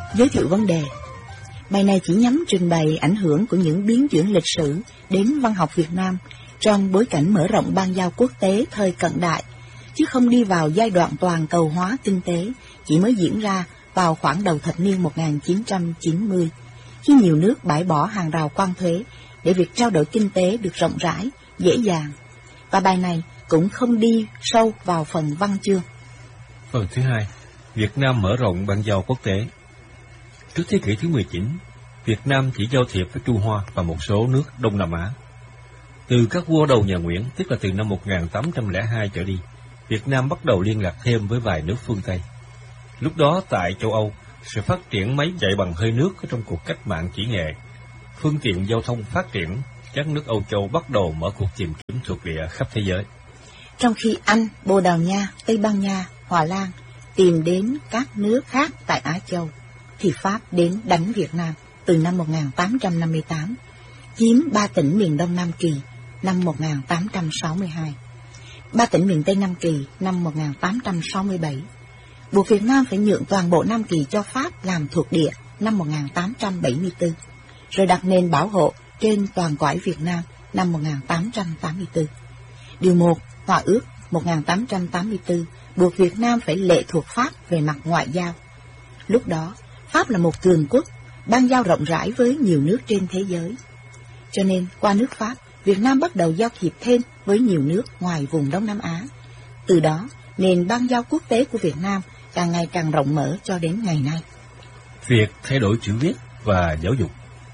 Giới thiệu vấn đề. Bài này chỉ nhắm trình bày ảnh hưởng của những biến chuyển lịch sử đến văn học Việt Nam trong bối cảnh mở rộng ban giao quốc tế thời cận đại, chứ không đi vào giai đoạn toàn cầu hóa kinh tế chỉ mới diễn ra vào khoảng đầu thập niên 1990, khi nhiều nước bãi bỏ hàng rào quan thuế để việc trao đổi kinh tế được rộng rãi, dễ dàng. Và bài này cũng không đi sâu vào phần văn chương. Phần thứ hai, Việt Nam mở rộng ban giao quốc tế. Trước thế kỷ thứ 19, Việt Nam chỉ giao thiệp với Trung Hoa và một số nước Đông Nam Á. Từ các vua đầu nhà Nguyễn, tức là từ năm 1802 trở đi, Việt Nam bắt đầu liên lạc thêm với vài nước phương Tây. Lúc đó tại châu Âu, sự phát triển máy chạy bằng hơi nước trong cuộc cách mạng kỹ nghệ, phương tiện giao thông phát triển, các nước Âu Châu bắt đầu mở cuộc tìm kiếm thuộc địa khắp thế giới. Trong khi Anh, Bồ Đào Nha, Tây Ban Nha, Hòa Lan tìm đến các nước khác tại Á Châu, thì Pháp đến đánh Việt Nam từ năm 1858, chiếm 3 tỉnh miền Đông Nam Kỳ năm 1862, 3 tỉnh miền Tây Nam Kỳ năm 1867, buộc Việt Nam phải nhượng toàn bộ Nam Kỳ cho Pháp làm thuộc địa năm 1874, rồi đặt nền bảo hộ trên toàn cõi Việt Nam năm 1884. Điều 1 Hòa ước 1884 buộc Việt Nam phải lệ thuộc Pháp về mặt ngoại giao. Lúc đó, Pháp là một cường quốc, ban giao rộng rãi với nhiều nước trên thế giới. Cho nên, qua nước Pháp, Việt Nam bắt đầu giao thiệp thêm với nhiều nước ngoài vùng Đông Nam Á. Từ đó, nền ban giao quốc tế của Việt Nam càng ngày càng rộng mở cho đến ngày nay. Việc thay đổi chữ viết và giáo dục.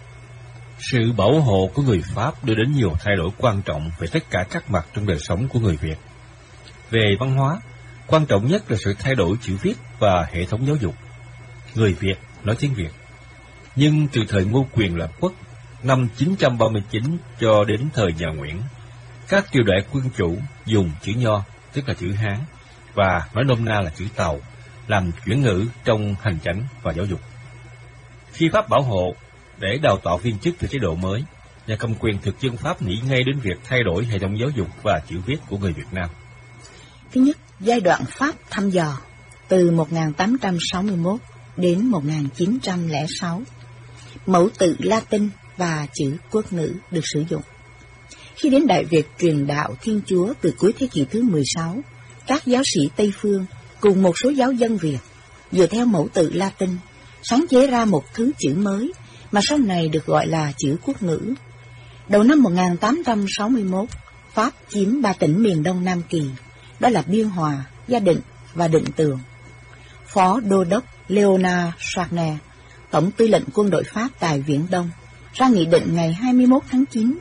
Sự bảo hộ của người Pháp đưa đến nhiều thay đổi quan trọng về tất cả các mặt trong đời sống của người Việt. Về văn hóa, quan trọng nhất là sự thay đổi chữ viết và hệ thống giáo dục. Người Việt nói tiếng Việt. Nhưng từ thời Ngô Quyền lập quốc, năm 939 cho đến thời nhà Nguyễn, các triều đại quân chủ dùng chữ Nho, tức là chữ Hán, và nói nôm na là chữ Tàu, làm chuyển ngữ trong hành chánh và giáo dục. Khi Pháp bảo hộ để đào tạo viên chức theo chế độ mới, nhà cầm quyền thực dân Pháp nghĩ ngay đến việc thay đổi hệ thống giáo dục và chữ viết của người Việt Nam. Thứ nhất, giai đoạn Pháp thăm dò từ 1861 đến 1906, mẫu tự Latin và chữ quốc ngữ được sử dụng. Khi đến Đại Việt truyền đạo Thiên Chúa từ cuối thế kỷ thứ 16, các giáo sĩ Tây Phương cùng một số giáo dân Việt dựa theo mẫu tự Latin sáng chế ra một thứ chữ mới mà sau này được gọi là chữ quốc ngữ. Đầu năm 1861, Pháp chiếm 3 tỉnh miền Đông Nam Kỳ, đó là Biên Hòa, Gia Định và Định Tường. Phó Đô đốc Léonard Charnay, Tổng tư lệnh quân đội Pháp tại Viễn Đông, ra nghị định ngày 21 tháng 9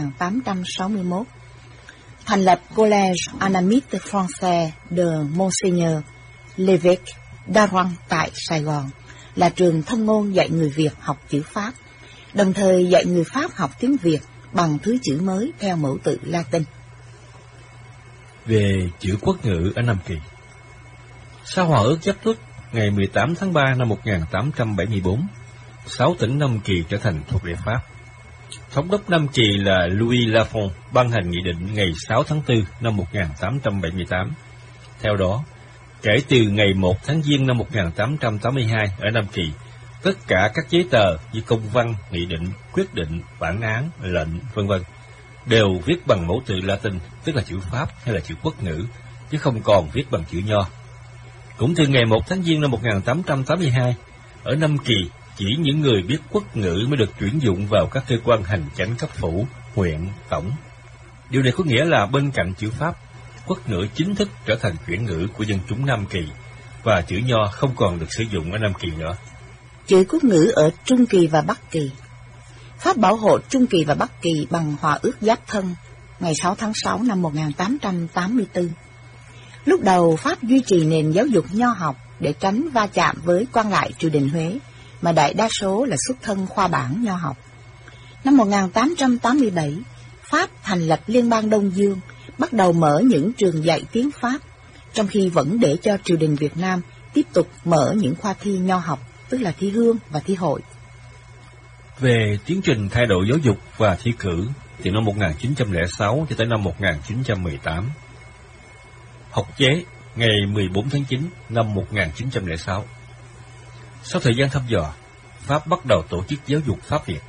1861, thành lập Collège Annamite Français de Monseigneur L'évêque d'Aron tại Sài Gòn, là trường thông ngôn dạy người Việt học chữ Pháp, đồng thời dạy người Pháp học tiếng Việt bằng thứ chữ mới theo mẫu tự Latin. Về chữ quốc ngữ ở Nam Kỳ. Sau Hòa ước Giáp Tuất ngày 18 tháng 3 năm 1874, 6 tỉnh Nam Kỳ trở thành thuộc địa Pháp. Thống đốc Nam Kỳ là Louis Lafont ban hành nghị định ngày 6 tháng 4 năm 1878. Theo đó, kể từ ngày 1 tháng Giêng năm 1882 ở Nam Kỳ, tất cả các giấy tờ như công văn, nghị định, quyết định, bản án, lệnh, v.v. đều viết bằng mẫu tự Latin, tức là chữ Pháp hay là chữ quốc ngữ, chứ không còn viết bằng chữ Nho. Cũng từ ngày 1 tháng Giêng năm 1882, ở Nam Kỳ, chỉ những người biết quốc ngữ mới được tuyển dụng vào các cơ quan hành chánh cấp phủ, huyện, tổng. Điều này có nghĩa là bên cạnh chữ Pháp, quốc ngữ chính thức trở thành chuyển ngữ của dân chúng Nam Kỳ, và chữ Nho không còn được sử dụng ở Nam Kỳ nữa. Chữ quốc ngữ ở Trung Kỳ và Bắc Kỳ. Pháp bảo hộ Trung Kỳ và Bắc Kỳ bằng Hòa ước Giáp Thân ngày 6 tháng 6 năm 1884. Lúc đầu, Pháp duy trì nền giáo dục nho học để tránh va chạm với quan lại triều đình Huế, mà đại đa số là xuất thân khoa bảng nho học. Năm 1887, Pháp thành lập Liên bang Đông Dương, bắt đầu mở những trường dạy tiếng Pháp, trong khi vẫn để cho triều đình Việt Nam tiếp tục mở những khoa thi nho học, tức là thi hương và thi hội. Về tiến trình thay đổi giáo dục và thi cử từ năm 1906 cho tới năm 1918. Học chế ngày 14 tháng 9 năm 1906. Sau thời gian thăm dò, Pháp bắt đầu tổ chức giáo dục Pháp Việt.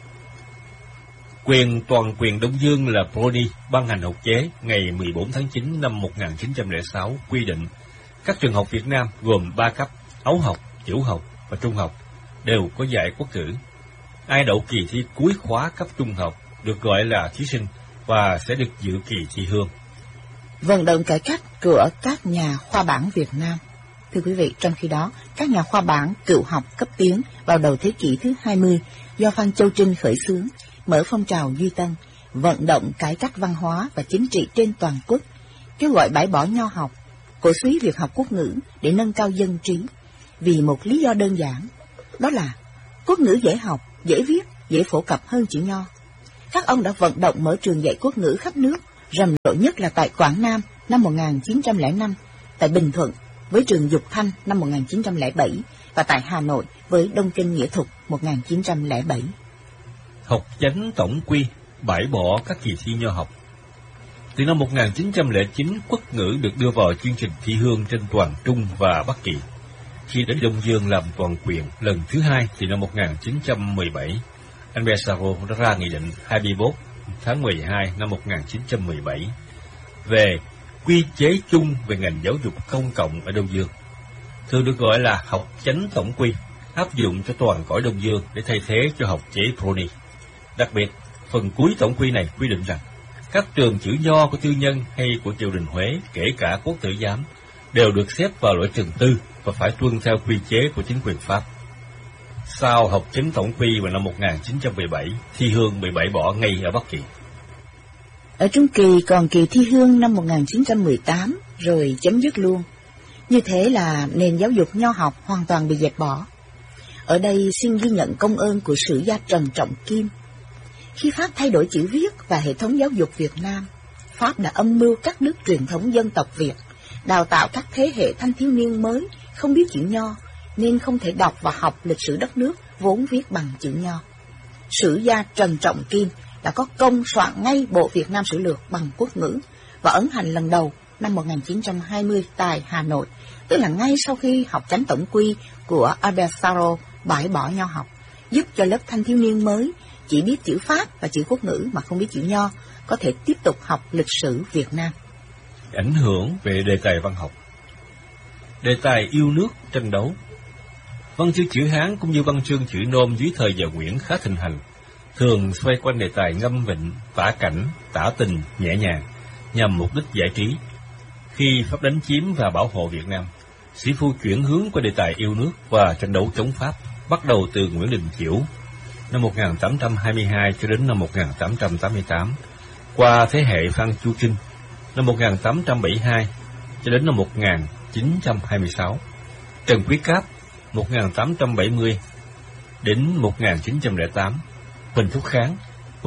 Quyền toàn quyền Đông Dương là Broglie ban hành học chế ngày 14 tháng 9 năm 1906 quy định các trường học Việt Nam gồm 3 cấp: ấu học, tiểu học và trung học đều có dạy quốc ngữ. Ai đậu kỳ thi cuối khóa cấp trung học được gọi là thí sinh và sẽ được dự kỳ thi hương. Vận động cải cách của các nhà khoa bản Việt Nam. Thưa quý vị, trong khi đó, các nhà khoa bản cựu học cấp tiến vào đầu thế kỷ thứ 20 do Phan Châu Trinh khởi xướng, mở phong trào Duy Tân, vận động cải cách văn hóa và chính trị trên toàn quốc, kêu gọi bãi bỏ nho học, cổ suý việc học quốc ngữ để nâng cao dân trí, vì một lý do đơn giản, đó là quốc ngữ dễ học, dễ viết, dễ phổ cập hơn chữ nho. Các ông đã vận động mở trường dạy quốc ngữ khắp nước, rầm rộ nhất là tại Quảng Nam năm 1905, tại Bình Thuận với trường Dục Thanh năm 1907 và tại Hà Nội với Đông Kinh Nghĩa Thục 1907. Học chánh tổng quy, bãi bỏ các kỳ thi nho học. Từ năm 1909, quốc ngữ được đưa vào chương trình thi hương trên toàn Trung và Bắc Kỳ. Khi đến Đông Dương làm toàn quyền lần thứ hai từ năm 1917, Albert Sarraut đã ra nghị định 21 tháng 12 năm 1917 về quy chế chung về ngành giáo dục công cộng ở Đông Dương, thường được gọi là học chánh tổng quy, áp dụng cho toàn cõi Đông Dương để thay thế cho học chế Broglie. Đặc biệt, phần cuối tổng quy này quy định rằng các trường chữ nho của tư nhân hay của triều đình Huế, kể cả quốc tử giám, đều được xếp vào loại trường tư và phải tuân theo quy chế của chính quyền Pháp. Sau học chánh tổng quy vào năm 1917, thi hương bị bãi bỏ ngay ở Bắc Kỳ. Ở Trung Kỳ còn kỳ thi hương năm 1918 rồi chấm dứt luôn. Như thế là nền giáo dục nho học hoàn toàn bị dẹp bỏ. Ở đây xin ghi nhận công ơn của sử gia Trần Trọng Kim. Khi Pháp thay đổi chữ viết và hệ thống giáo dục Việt Nam, Pháp đã âm mưu cắt đứt truyền thống dân tộc Việt, đào tạo các thế hệ thanh thiếu niên mới không biết chữ nho, nên không thể đọc và học lịch sử đất nước vốn viết bằng chữ nho. Sử gia Trần Trọng Kim đã có công soạn ngay Bộ Việt Nam Sử Lược bằng quốc ngữ và ấn hành lần đầu năm 1920 tại Hà Nội, tức là ngay sau khi học chánh tổng quy của Albert Sarraut bãi bỏ nho học, giúp cho lớp thanh thiếu niên mới chỉ biết chữ Pháp và chữ quốc ngữ mà không biết chữ nho có thể tiếp tục học lịch sử Việt Nam. Ảnh hưởng về đề tài văn học. Đề tài yêu nước, tranh đấu. Văn chương chữ Hán cũng như văn chương chữ Nôm dưới thời nhà Nguyễn khá thịnh hành, thường xoay quanh đề tài ngâm vịnh, tả cảnh, tả tình, nhẹ nhàng, nhằm mục đích giải trí. Khi Pháp đánh chiếm và bảo hộ Việt Nam, sĩ phu chuyển hướng qua đề tài yêu nước và tranh đấu chống Pháp, bắt đầu từ Nguyễn Đình Chiểu năm 1822 cho đến năm 1888, qua thế hệ Phan Chu Trinh năm 1872 cho đến năm 1926, Trần Quý Cáp 1870 đến 1908, Huỳnh Thúc Kháng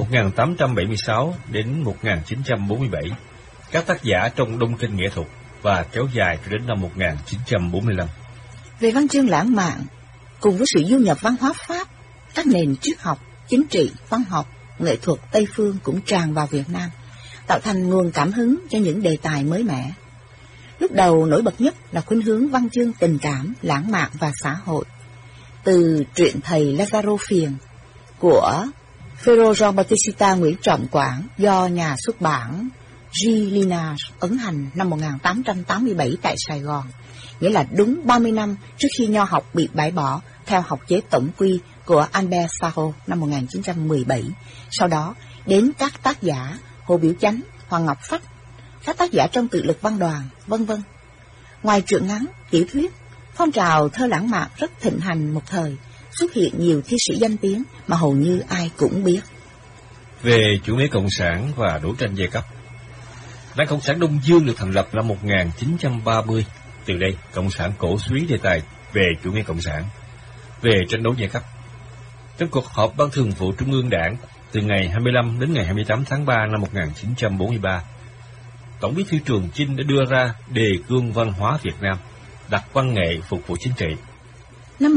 1876 đến 1947, các tác giả trong Đông Kinh Nghệ Thuật và kéo dài cho đến năm 1945. Về văn chương lãng mạn, cùng với sự du nhập văn hóa Pháp, các nền triết học, chính trị, văn học, nghệ thuật Tây phương cũng tràn vào Việt Nam, tạo thành nguồn cảm hứng cho những đề tài mới mẻ. Lúc đầu nổi bật nhất là khuynh hướng văn chương tình cảm, lãng mạn và xã hội. Từ truyện thầy Lazaro Phiền của Phêrô Jean Baptista Nguyễn Trọng Quảng do nhà xuất bản G. Linage ấn hành năm 1887 tại Sài Gòn, nghĩa là đúng 30 năm trước khi nho học bị bãi bỏ theo học chế tổng quy của Albert Sarraut năm 1917. Sau đó đến các tác giả Hồ Biểu Chánh, Hoàng Ngọc Phách, các tác giả trong Tự Lực Văn Đoàn, vân vân. Ngoài truyện ngắn, tiểu thuyết, phong trào thơ lãng mạn rất thịnh hành một thời, xuất hiện nhiều thi sĩ danh tiếng mà hầu như ai cũng biết. Về chủ nghĩa cộng sản và đấu tranh giai cấp. Đảng Cộng sản Đông Dương được thành lập năm 1930. Từ đây, Cộng sản cổ súy đề tài về chủ nghĩa cộng sản, về tranh đấu giai cấp. Trong cuộc họp Ban Thường vụ Trung ương Đảng từ ngày 25 đến ngày 28 tháng 3 năm 1943, Tổng bí thư Trường Chinh đã đưa ra đề cương văn hóa Việt Nam, đặt văn nghệ phục vụ chính trị. Năm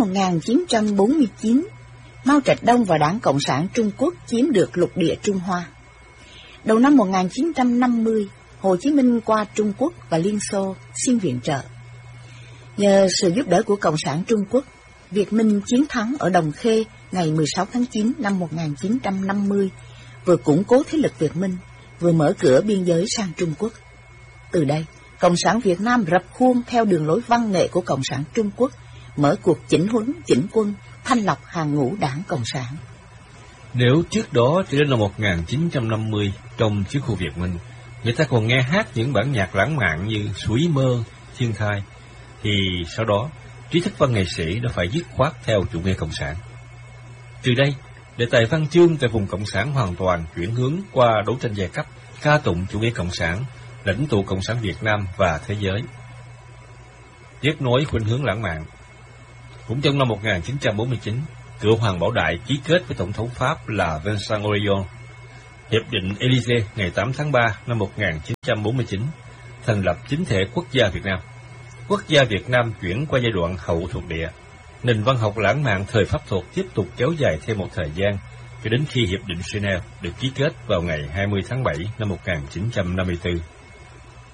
1949, Mao Trạch Đông và Đảng Cộng sản Trung Quốc chiếm được lục địa Trung Hoa. Đầu năm 1950, Hồ Chí Minh qua Trung Quốc và Liên Xô xin viện trợ. Nhờ sự giúp đỡ của Cộng sản Trung Quốc, Việt Minh chiến thắng ở Đồng Khê ngày 16 tháng 9 năm 1950, vừa củng cố thế lực Việt Minh, vừa mở cửa biên giới sang Trung Quốc. Từ đây, Cộng sản Việt Nam rập khuôn theo đường lối văn nghệ của Cộng sản Trung Quốc, mở cuộc chỉnh huấn, chỉnh quân, thanh lọc hàng ngũ đảng Cộng sản. Nếu trước đó cho đến năm 1950, trong chiến khu Việt Minh, người ta còn nghe hát những bản nhạc lãng mạn như Suối Mơ, Thiên Thai, thì sau đó, trí thức văn nghệ sĩ đã phải dứt khoát theo chủ nghĩa cộng sản. Từ đây, đề tài văn chương tại vùng cộng sản hoàn toàn chuyển hướng qua đấu tranh giai cấp, ca tụng chủ nghĩa cộng sản, lãnh tụ cộng sản Việt Nam và thế giới. Tiếp nối khuynh hướng lãng mạn. Cũng trong năm 1949, cựu Hoàng Bảo Đại ký kết với Tổng thống Pháp là Vincent Auriol Hiệp định Élysée ngày 8 tháng 3 năm 1949, thành lập chính thể quốc gia Việt Nam. Quốc gia Việt Nam chuyển qua giai đoạn hậu thuộc địa. Nền văn học lãng mạn thời Pháp thuộc tiếp tục kéo dài thêm một thời gian, cho đến khi Hiệp định Geneva được ký kết vào ngày 20 tháng 7 năm 1954.